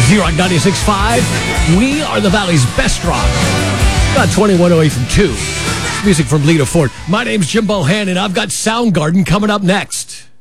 here on 96.5. We are the Valley's best rock. Got 21 away from 2. Music from Lita Ford. My name's Jim Bohannon. I've got Soundgarden coming up next.